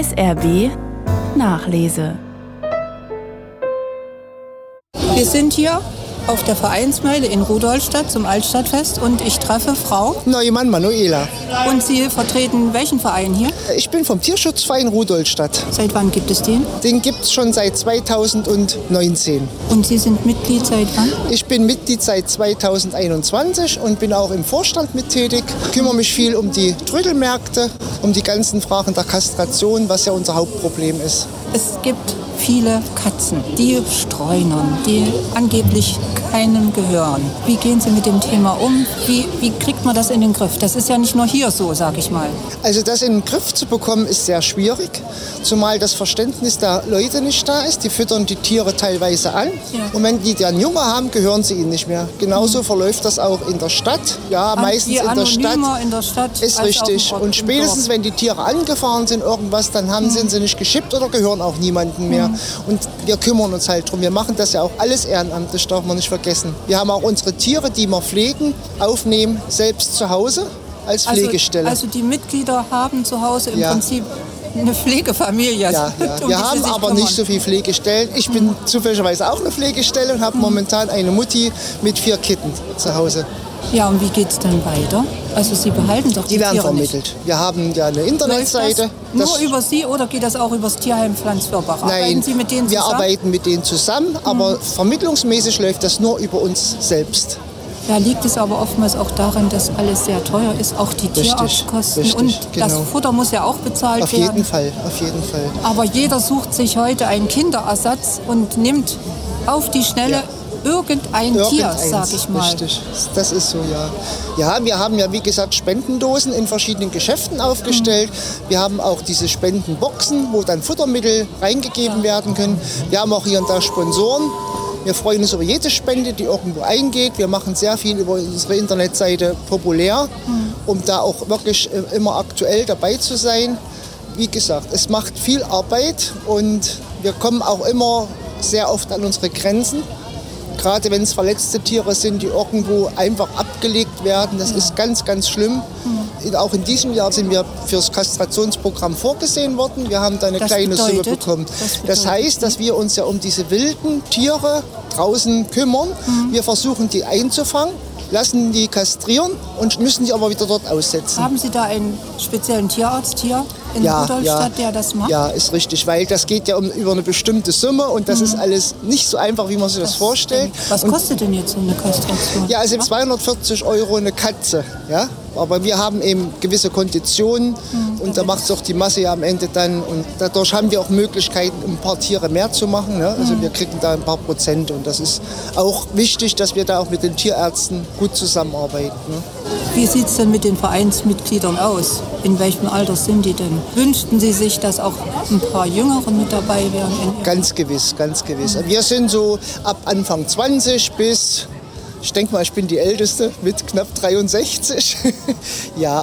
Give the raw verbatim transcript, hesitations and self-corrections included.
S R B Nachlese. Wir sind hier auf der Vereinsmeile in Rudolstadt zum Altstadtfest und ich treffe Frau Neumann Manuela. Und Sie vertreten welchen Verein hier? Ich bin vom Tierschutzverein Rudolstadt. Seit wann gibt es den? Den gibt es schon seit zweitausendneunzehn. Und Sie sind Mitglied seit wann? Ich bin Mitglied seit zweitausendeinundzwanzig und bin auch im Vorstand mit tätig. Kümmere mich viel um die Trödelmärkte, um die ganzen Fragen der Kastration, was ja unser Hauptproblem ist. Es gibt viele Katzen, die streunern, die angeblich keinem gehören. Wie gehen Sie mit dem Thema um? Wie, wie kriegt man das in den Griff? Das ist ja nicht nur hier so, sag ich mal. Also das in den Griff zu bekommen, ist sehr schwierig, zumal das Verständnis der Leute nicht da ist. Die füttern die Tiere teilweise an. Ja. Und wenn die dann Junge haben, gehören sie ihnen nicht mehr. Genauso mhm. verläuft das auch in der Stadt. Ja, An meistens in der Stadt. in der Stadt. Ist richtig. Und spätestens, wenn die Tiere angefahren sind, irgendwas, dann haben, mhm. sind sie nicht geschippt oder gehören auch niemandem mehr. Mhm. Und wir kümmern uns halt drum. Wir machen das ja auch alles ehrenamtlich, darf man nicht vergessen. Wir haben auch unsere Tiere, die wir pflegen, aufnehmen, selbst zu Hause als Pflegestelle. Also, also die Mitglieder haben zu Hause im ja. Prinzip eine Pflegefamilie. Ja, ja. Um wir haben aber kümmern. nicht so viele Pflegestellen. Ich bin mhm. zufälligerweise auch eine Pflegestelle und habe mhm. momentan eine Mutti mit vier Kitten zu Hause. Ja, und wie geht es dann weiter? Also Sie behalten doch die, die werden Tiere vermittelt. Nicht. Wir haben ja eine Internetseite. Das nur über Sie oder geht das auch über das Tierheim Pflanzförbach? Nein, arbeiten Sie mit denen wir zusammen? arbeiten mit denen zusammen, aber mhm. vermittlungsmäßig läuft das nur über uns selbst. Ja, liegt es aber oftmals auch daran, dass alles sehr teuer ist, auch die richtig, Tierarztkosten richtig, und genau. das Futter muss ja auch bezahlt auf werden. Auf jeden Fall, auf jeden Fall. Aber jeder sucht sich heute einen Kinderersatz und nimmt auf die Schnelle ja. Irgendein Tier, sag ich mal. Richtig, das ist so, ja. Ja, wir haben ja, wie gesagt, Spendendosen in verschiedenen Geschäften aufgestellt. Mhm. Wir haben auch diese Spendenboxen, wo dann Futtermittel reingegeben ja. werden können. Wir haben auch hier und da Sponsoren. Wir freuen uns über jede Spende, die irgendwo eingeht. Wir machen sehr viel über unsere Internetseite populär, mhm. um da auch wirklich immer aktuell dabei zu sein. Wie gesagt, es macht viel Arbeit und wir kommen auch immer sehr oft an unsere Grenzen. Gerade wenn es verletzte Tiere sind, die irgendwo einfach abgelegt werden, das ja. ist ganz, ganz schlimm. Mhm. Auch in diesem Jahr sind wir für das Kastrationsprogramm vorgesehen worden. Wir haben da eine das kleine bedeutet, Summe bekommen. Das, das heißt, dass wir uns ja um diese wilden Tiere draußen kümmern. Mhm. Wir versuchen, die einzufangen, lassen die kastrieren und müssen die aber wieder dort aussetzen. Haben Sie da einen speziellen Tierarzt hier in ja, Rudolstadt, ja, der das macht? Ja, ist richtig, weil das geht ja um, über eine bestimmte Summe und das mhm. ist alles nicht so einfach, wie man sich das, das vorstellt. Was und, kostet denn jetzt so eine Kastration? Ja, also zweihundertvierzig Euro eine Katze, ja. Aber wir haben eben gewisse Konditionen mhm. und da macht es auch die Masse ja am Ende dann. Und dadurch haben wir auch Möglichkeiten, ein paar Tiere mehr zu machen. Ne? Also mhm. wir kriegen da ein paar Prozent und das ist auch wichtig, dass wir da auch mit den Tierärzten gut zusammenarbeiten. Ne? Wie sieht es denn mit den Vereinsmitgliedern aus? In welchem Alter sind die denn? Wünschten Sie sich, dass auch ein paar Jüngere mit dabei wären? Ganz gewiss, ganz gewiss. Mhm. Wir sind so ab Anfang zwanzig bis... Ich denke mal, ich bin die Älteste mit knapp dreiundsechzig. Ja,